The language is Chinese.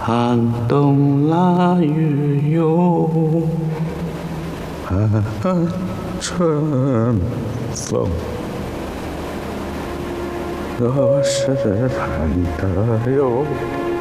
寒冬腊月又春风，何时盼得又